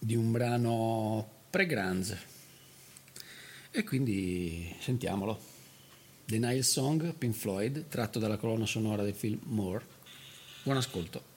di un brano pre-grunge, e quindi sentiamolo. The Nile Song, Pink Floyd, tratto dalla colonna sonora del film More. Buon ascolto.